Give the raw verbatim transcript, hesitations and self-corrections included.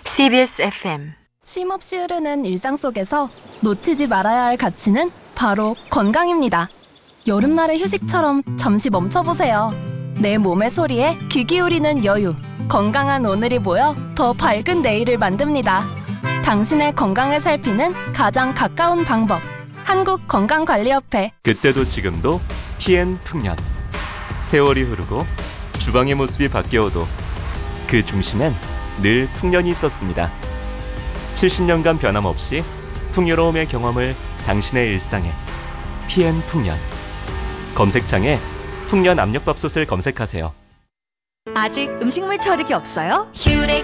씨비에스 에프엠 쉼없이 흐르는 일상 속에서 놓치지 말아야 할 가치는 바로 건강입니다. 여름날의 휴식처럼 잠시 멈춰보세요. 내 몸의 소리에 귀 기울이는 여유. 건강한 오늘이 모여 더 밝은 내일을 만듭니다. 당신의 건강을 살피는 가장 가까운 방법. 한국건강관리협회. 그때도 지금도 티엔 풍년. 세월이 흐르고 주방의 모습이 바뀌어도 그 중심엔 늘 풍년이 있었습니다. 칠십 년간 변함없이 풍요로움의 경험을 당신의 일상에. 티엔 풍년. 검색창에 풍년 압력밥솥을 검색하세요. 아직 음식물 처리기 없어요? 휴렉